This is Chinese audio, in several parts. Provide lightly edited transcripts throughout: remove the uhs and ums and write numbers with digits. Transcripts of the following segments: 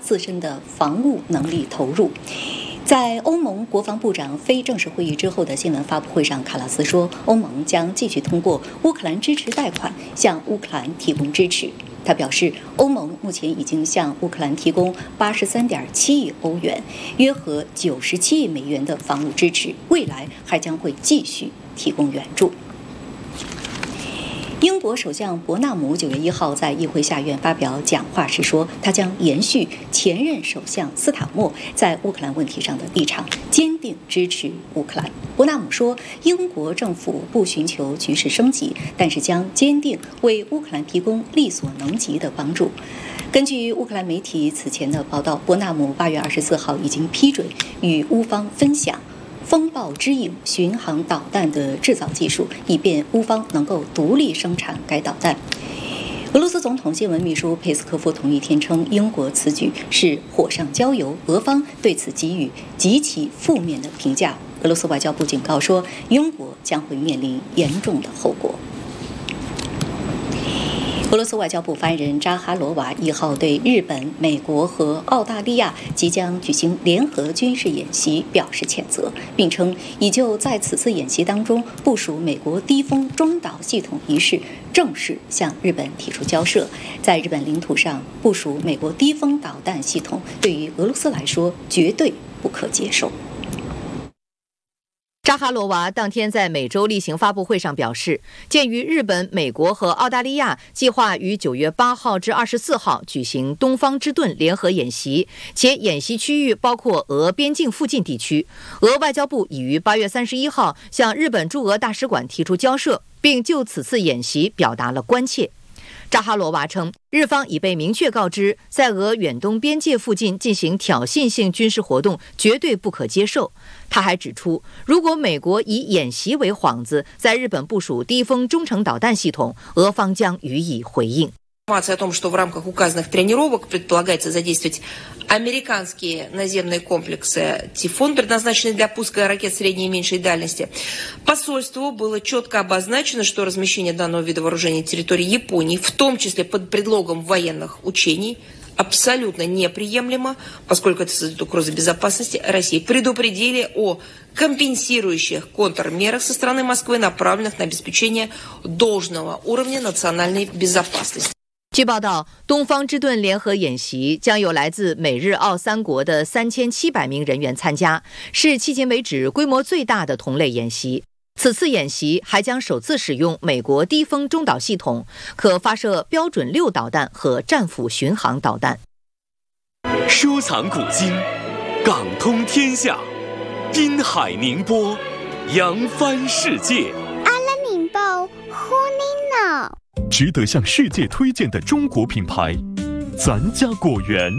自身的防务能力投入。在欧盟国防部长非正式会议之后的新闻发布会上，卡拉斯说，欧盟将继续通过乌克兰支持贷款向乌克兰提供支持。他表示，欧盟目前已经向乌克兰提供83.7亿欧元，约合97亿美元的防务支持，未来还将会继续提供援助。英国首相伯纳姆9月1号在议会下院发表讲话时说，他将延续前任首相斯塔默在乌克兰问题上的立场，坚定支持乌克兰。伯纳姆说，英国政府不寻求局势升级，但是将坚定为乌克兰提供力所能及的帮助。根据乌克兰媒体此前的报道，伯纳姆8月24号已经批准与乌方分享风暴之影巡航导弹的制造技术，以便乌方能够独立生产该导弹。俄罗斯总统新闻秘书佩斯科夫同一天称，英国此举是火上浇油，俄方对此给予极其负面的评价。俄罗斯外交部警告说，英国将会面临严重的后果。俄罗斯外交部发言人扎哈罗娃1号对日本、美国和澳大利亚即将举行联合军事演习表示谴责，并称已就在此次演习当中部署美国低空中导系统一事正式向日本提出交涉。在日本领土上部署美国低空导弹系统，对于俄罗斯来说绝对不可接受。 扎哈罗娃当天在美洲例行发布会上表示，鉴于日本、美国和澳大利亚计划于9月8号至24号举行东方之盾联合演习，且演习区域包括俄边境附近地区，俄外交部已于8月31号向日本驻俄大使馆提出交涉，并就此次演习表达了关切。扎哈罗娃称，日方已被明确告知，在俄远东边界附近进行挑衅性军事活动绝对不可接受。他还指出，如果美国以演习为幌子，在日本部署低风中程导弹系统，俄方将予以回应。 Информация о том, что в рамках указанных тренировок предполагается задействовать американские наземные комплексы «Тифон», предназначенные для пуска ракет средней и меньшей дальности. Посольству было четко обозначено, что размещение данного вида вооружений на территории Японии, в том числе под предлогом военных учений, абсолютно неприемлемо, поскольку это создает угрозу безопасности России. Предупредили о компенсирующих контрмерах со стороны Москвы, направленных на обеспечение должного уровня национальной безопасности. 据报道，东方之盾联合演习将有来自美日澳3国的3700名人员参加，是迄今为止规模最大的同类演习。此次演习还将首次使用美国低风中导系统，可发射标准6导弹和战斧巡航导弹。 收藏古今，港通天下，滨海宁波，扬帆世界。 阿拉宁报呼尼脑。 值得向世界推荐的中国品牌，咱家果园。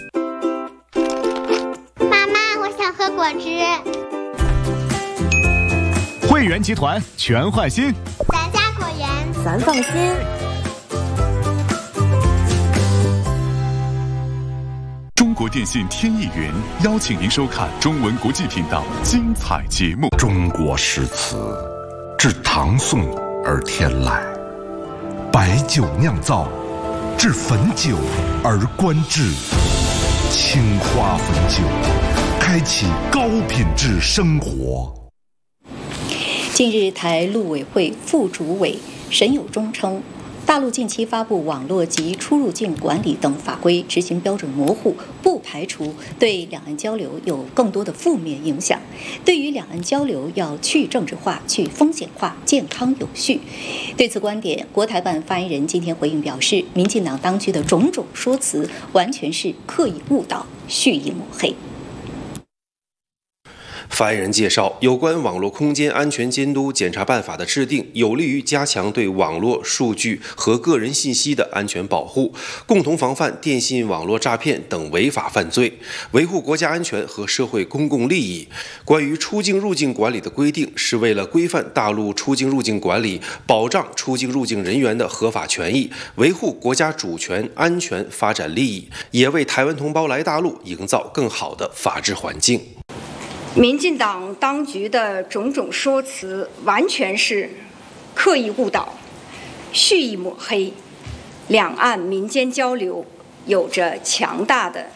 妈妈，我想喝果汁。 汇源集团全换新， 咱家果园， 咱放心。 中国电信天意云邀请您收看中文国际频道精彩节目。 中国诗词自唐宋而天来，白酒酿造，至汾酒而观之，青花汾酒，开启高品质生活。 近日，台陆委会副主委沈友忠称，大陆近期发布网络及出入境管理等法规执行标准模糊，不排除对两岸交流有更多的负面影响。对于两岸交流要去政治化、去风险化、健康有序。对此观点，国台办发言人今天回应表示，民进党当局的种种说辞完全是刻意误导、蓄意抹黑。 发言人介绍，有关网络空间安全监督检查办法的制定，有利于加强对网络数据和个人信息的安全保护，共同防范电信网络诈骗等违法犯罪，维护国家安全和社会公共利益。关于出境入境管理的规定，是为了规范大陆出境入境管理，保障出境入境人员的合法权益，维护国家主权、安全、发展利益，也为台湾同胞来大陆营造更好的法治环境。 民进党当局的种种说辞完全是刻意误导、蓄意抹黑，两岸民间交流有着强大的